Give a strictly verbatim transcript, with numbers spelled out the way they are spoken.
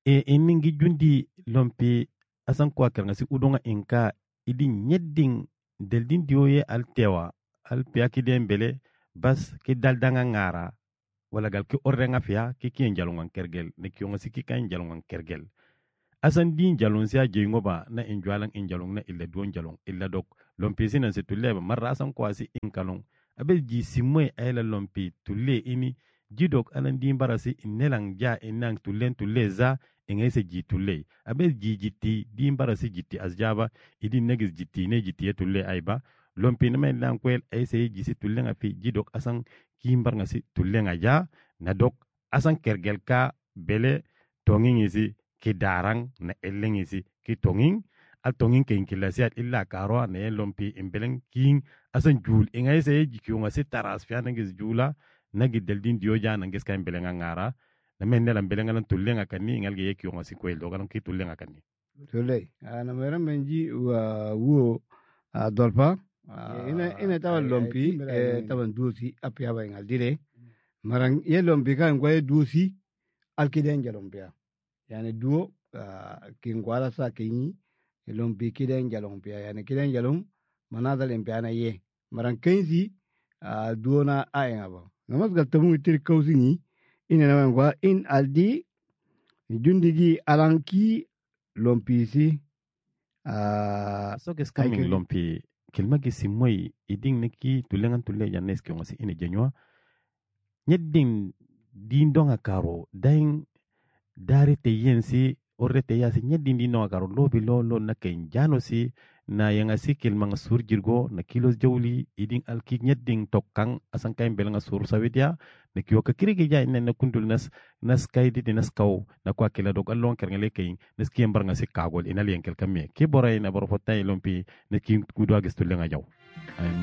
e eningi jundi lompi asan kwa karngasi udonga inka idi nyedding deldin diyoye altewa alpiakiden bele bas ki daldanga ngara wala gal ki orrenga fiya ki kien jalongan kergel ne kiyonga siki kan jalongan kergel asan din jalon sia jengo ba na injwalan injalong na illa duon jalong illa dok lompi sinan se tulle ba marra asan kwasi inkalong abel ji simwe ayla lompi tulle ini jidok alan din barasi inelang ja inang tullen tulle za ingese ji tulle abel ji jitti din barasi jitti asjaba idi negis jitti ne jitti tulle ayba lompi na men lan kwel ayse jisi tulle nga fi jidok asan kimbar nga si tulle nga ja na dok asan kergel ka bele tongin isi ki darang na elleng isi ki tongin al tongin ke inkilasiat illa karo na lompi imbeleng king asan jul ingese jikyo nga si taras fiya negis jula nagi deldin dioja nanges kan belenga ngara na men nela belenga lan tullenga kanni ngalge yeki on si koel dogalan ki tullenga kanni tulle ana mera menji wa wo dolpa ina ina tawa lompi tawa dusi apia ba ngal dire marang ye lompi kan ko dusi alkiden jalompia yani duo kin gwala sa kinyi lompi kiden jalompia yani kiden jalom manadal empiana ye marang kenzi duo na ayenga ba namas galtamu itir kausingi ina na ngwa in aldi jundigi alanki lompisi uh, so kes coming lompi kilma gi simoi iding neki tulengan tulle janes ke ngosi ine jenwa nyedding din donga karo daing dari te yensi orrete yasi nyedding din donga karo lobi lolo na ken jano si na yanga si kilma nga sur jirgo na kilos jawli iding alki nyedding tokkang asan kay bel nga sur sawidia ne kiyo ka kirigi jay ne na kundul nas nas kay di nas kaw na kwa kila dog allon kerngale kay nas ki mbar nga si kagol inali yankel kame ki boray na boro fotay lompi ne ki kudwa gestu lenga jaw